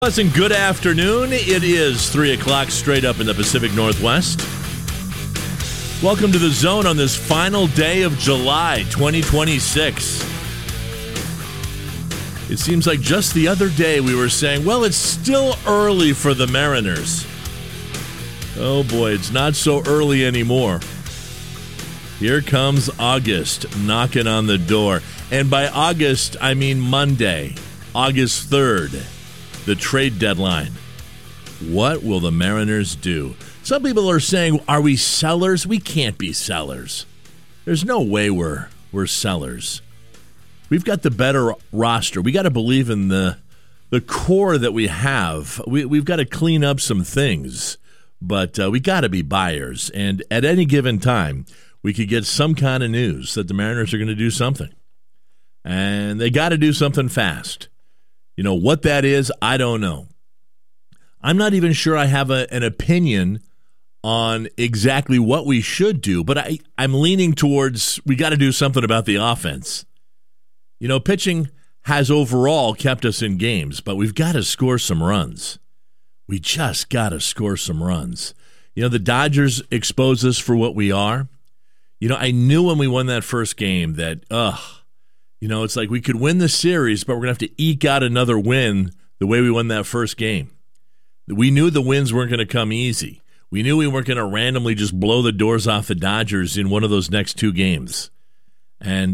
Pleasant good afternoon. It is 3 o'clock straight up in the Pacific Northwest. Welcome to the Zone on this final day of July 2026. It seems like just the other day we were saying, well, it's still early for the Mariners. Oh boy, it's not so early anymore. Here comes August knocking on the door. And by August, I mean Monday, August 3rd. The trade deadline. What will the Mariners do? Some people are saying, are we sellers? We can't be sellers. There's no way we're sellers. We've got the better roster. We got to believe in the core that we have. We've got to clean up some things, but we got to be buyers. And at any given time, we could get some kind of news that the Mariners are going to do something. And they got to do something fast. You know, what that is, I don't know. I'm not even sure I have an opinion on exactly what we should do, but I'm leaning towards we got to do something about the offense. You know, pitching has overall kept us in games, but we've got to score some runs. We just got to score some runs. You know, the Dodgers expose us for what we are. You know, I knew when we won that first game that, you know, it's like we could win the series, but we're going to have to eke out another win the way we won that first game. We knew the wins weren't going to come easy. We knew we weren't going to randomly just blow the doors off the Dodgers in one of those next two games. And,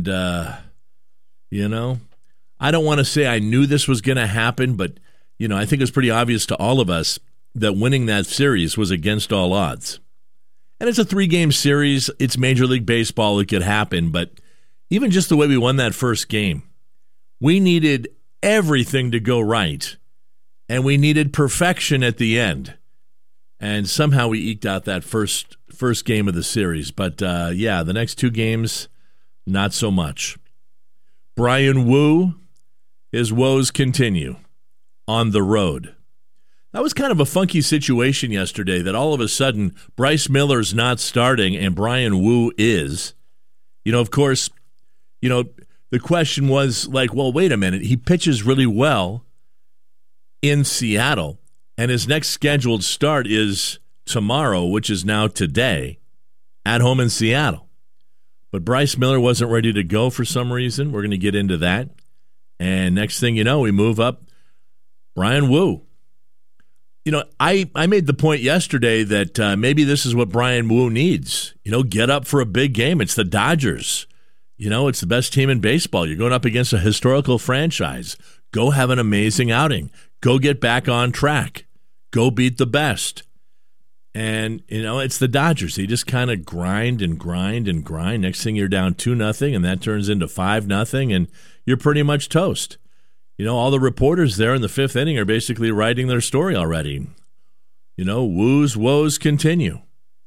you know, I don't want to say I knew this was going to happen, but, you know, I think it was pretty obvious to all of us that winning that series was against all odds. And it's a 3-game series. It's Major League Baseball. It could happen, but even just the way we won that first game, we needed everything to go right, and we needed perfection at the end. And somehow we eked out that first game of the series. But, yeah, the next two games, not so much. Bryan Woo, his woes continue on the road. That was kind of a funky situation yesterday that all of a sudden Bryce Miller's not starting and Bryan Woo is. You know, of course, you know, the question was like, well, wait a minute. He pitches really well in Seattle, and his next scheduled start is tomorrow, which is now today, at home in Seattle. But Bryce Miller wasn't ready to go for some reason. We're going to get into that. And next thing you know, we move up Bryan Woo. You know, I made the point yesterday that maybe this is what Bryan Woo needs. You know, get up for a big game. It's the Dodgers. You know, it's the best team in baseball. You're going up against a historical franchise. Go have an amazing outing. Go get back on track. Go beat the best. And, you know, it's the Dodgers. They just kind of grind and grind and grind. Next thing you're down 2-0, and that turns into 5-0, and you're pretty much toast. You know, all the reporters there in the fifth inning are basically writing their story already. You know, Woo's woes continue.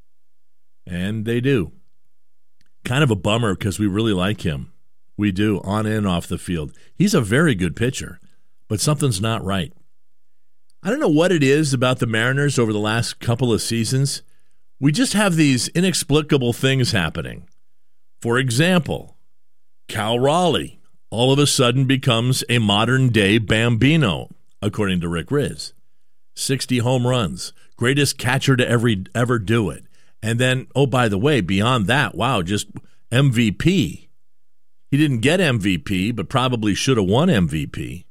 And they do. Kind of a bummer because we really like him. We do, on and off the field. He's a very good pitcher, but something's not right. I don't know what it is about the Mariners over the last couple of seasons. We just have these inexplicable things happening. For example, Cal Raleigh all of a sudden becomes a modern-day Bambino, according to Rick Rizzs. 60 home runs, greatest catcher to ever do it. And then, oh, by the way, beyond that, wow, just MVP. He didn't get MVP, but probably should have won MVP.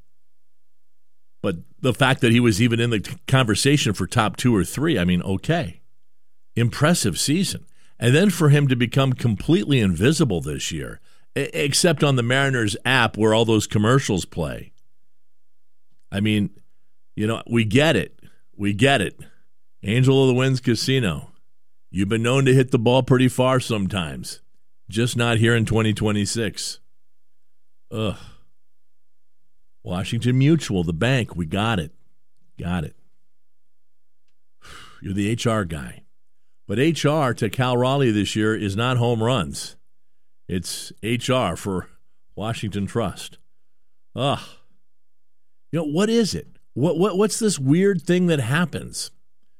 But the fact that he was even in the conversation for top 2 or 3, I mean, okay. Impressive season. And then for him to become completely invisible this year, except on the Mariners app where all those commercials play. I mean, you know, we get it. We get it. Angel of the Winds Casino. You've been known to hit the ball pretty far sometimes. Just not here in 2026. Ugh. Washington Mutual, the bank, we got it. Got it. You're the HR guy. But HR to Cal Raleigh this year is not home runs. It's HR for Washington Trust. Ugh. You know, what is it? What's this weird thing that happens?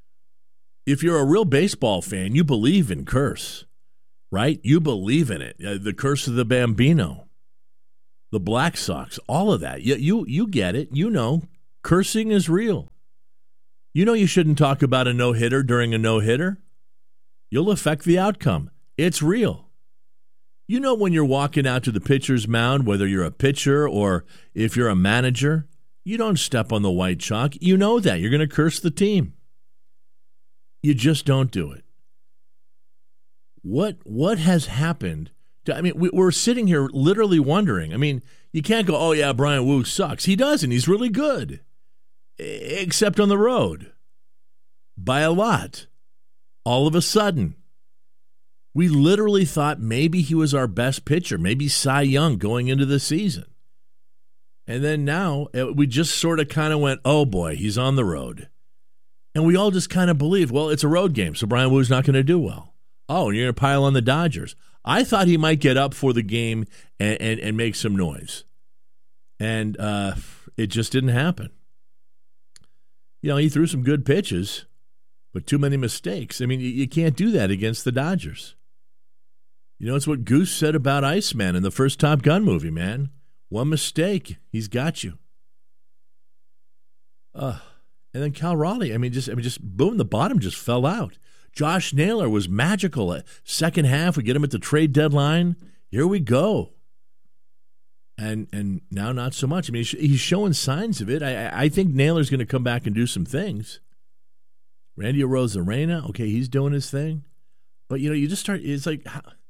If you're a real baseball fan, you believe in curse, right? You believe in it. The curse of the Bambino. the Black Sox, all of that. You get it. You know, Cursing is real. You know you shouldn't talk about a no-hitter during a no-hitter. You'll affect the outcome. It's real. You know when you're walking out to the pitcher's mound, whether you're a pitcher or if you're a manager, you don't step on the white chalk. You know that. You're going to curse the team. You just don't do it. What has happened? We're sitting here literally wondering. I mean, you can't go, oh, yeah, Bryan Woo sucks. He doesn't. He's really good. Except on the road. By a lot. All of a sudden. We literally thought maybe he was our best pitcher, maybe Cy Young going into the season. And then now we just sort of kind of went, oh, boy, he's on the road. And we all just kind of believed, well, it's a road game, so Bryan Woo's not going to do well. Oh, and you're going to pile on the Dodgers. I thought he might get up for the game and make some noise. And it just didn't happen. You know, he threw some good pitches, but too many mistakes. I mean, you can't do that against the Dodgers. You know, it's what Goose said about Iceman in the first Top Gun movie, man. One mistake, he's got you. And then Cal Raleigh, just boom, the bottom just fell out. Josh Naylor was magical. Second half, we get him at the trade deadline. Here we go. And now not so much. I mean, he's showing signs of it. I think Naylor's going to come back and do some things. Randy Arozarena, okay, he's doing his thing. But, you know, you just start, it's like,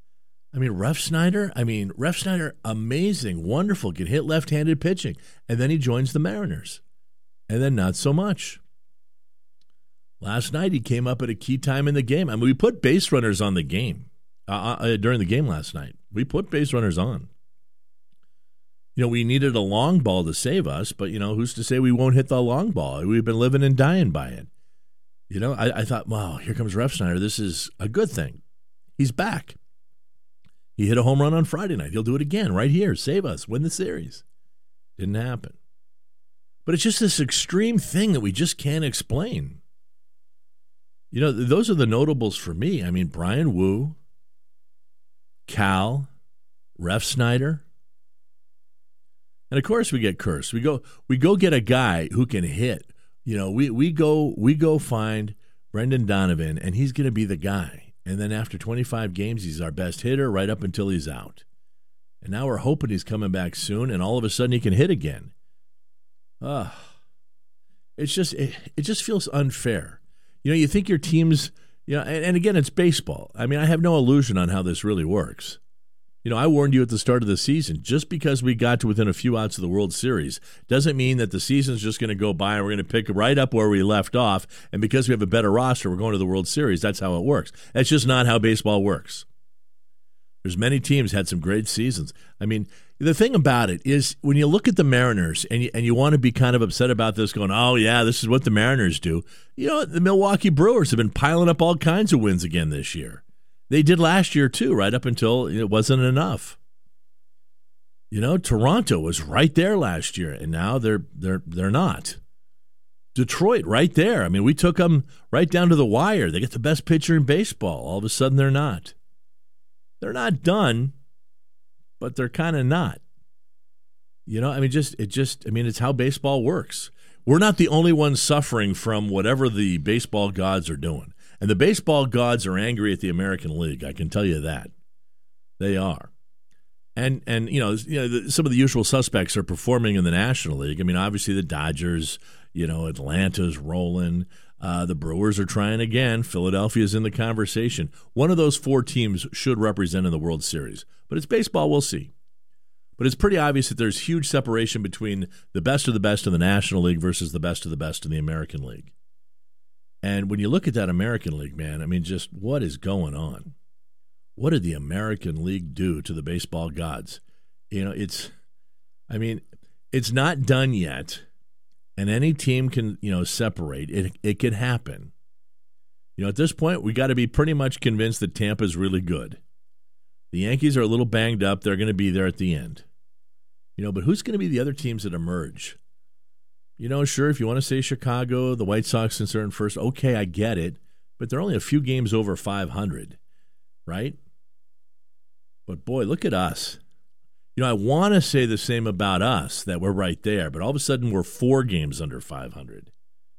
Refsnyder, amazing, wonderful, can hit left-handed pitching. And then he joins the Mariners. And then not so much. Last night he came up at a key time in the game. I mean, we put base runners on the game during the game last night. We put base runners on. You know, we needed a long ball to save us, but, you know, who's to say we won't hit the long ball? We've been living and dying by it. You know, I thought, wow, here comes Refsnyder. This is a good thing. He's back. He hit a home run on Friday night. He'll do it again right here. Save us. Win the series. Didn't happen. But it's just this extreme thing that we just can't explain. You know, those are the notables for me. I mean, Bryan Woo, Cal, Refsnyder. And, of course, we get cursed. We go get a guy who can hit. You know, we go find Brendan Donovan, and he's going to be the guy. And then after 25 games, he's our best hitter right up until he's out. And now we're hoping he's coming back soon, and all of a sudden he can hit again. It just feels unfair. You know, you think your team's, you know, and again, it's baseball. I mean, I have no illusion on how this really works. You know, I warned you at the start of the season, just because we got to within a few outs of the World Series doesn't mean that the season's just going to go by and we're going to pick right up where we left off, and because we have a better roster, we're going to the World Series. That's how it works. That's just not how baseball works. There's many teams had some great seasons. I mean, the thing about it is when you look at the Mariners and you want to be kind of upset about this going, oh, yeah, this is what the Mariners do. You know, the Milwaukee Brewers have been piling up all kinds of wins again this year. They did last year, too, right up until it wasn't enough. You know, Toronto was right there last year, and now they're not. Detroit, right there. I mean, we took them right down to the wire. They get the best pitcher in baseball. All of a sudden, they're not. They're not done, but they're kind of not. You know, I mean, it's how baseball works. We're not the only ones suffering from whatever the baseball gods are doing. And the baseball gods are angry at the American League. I can tell you that. They are. And some of the usual suspects are performing in the National League. I mean, obviously the Dodgers, you know, Atlanta's rolling. The Brewers are trying again. Philadelphia's in the conversation. One of those four teams should represent in the World Series. But it's baseball, we'll see. But it's pretty obvious that there's huge separation between the best of the best in the National League versus the best of the best in the American League. And when you look at that American League, man, I mean, just what is going on? What did the American League do to the baseball gods? You know, it's not done yet, and any team can, you know, separate. It can happen. You know, at this point, we got to be pretty much convinced that Tampa's really good. The Yankees are a little banged up. They're going to be there at the end. You know, but who's going to be the other teams that emerge? You know, sure, if you want to say Chicago, the White Sox since they're in first, okay, I get it. But they're only a few games over 500, right? But, boy, look at us. I want to say the same about us, that we're right there, but all of a sudden we're 4 games under 500.